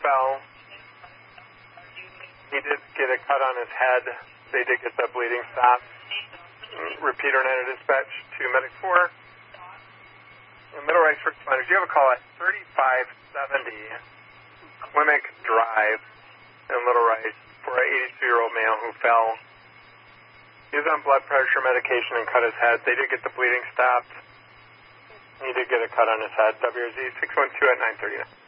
fell. He did get a cut on his head. They did get the bleeding stopped. Repeater 9 dispatch to Medic 4. Middle Rice responders, you have a call at 3570 Clinic Drive in Little Rice for an 82-year-old male who fell. He was on blood pressure medication and cut his head. They did get the bleeding stopped. He did get a cut on his head. WRZ 612 at 9:39.